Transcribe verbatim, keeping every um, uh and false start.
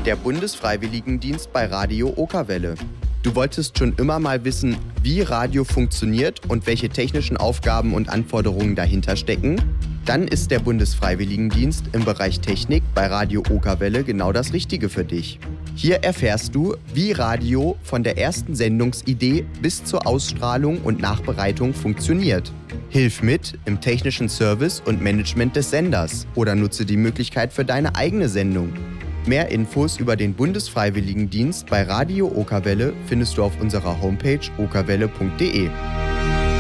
Der Bundesfreiwilligendienst bei Radio Okerwelle. Du wolltest schon immer mal wissen, wie Radio funktioniert und welche technischen Aufgaben und Anforderungen dahinter stecken? Dann ist der Bundesfreiwilligendienst im Bereich Technik bei Radio Okerwelle genau das Richtige für dich. Hier erfährst du, wie Radio von der ersten Sendungsidee bis zur Ausstrahlung und Nachbereitung funktioniert. Hilf mit im technischen Service und Management des Senders oder nutze die Möglichkeit für deine eigene Sendung. Mehr Infos über den Bundesfreiwilligendienst bei Radio Okerwelle findest du auf unserer Homepage okerwelle punkt de.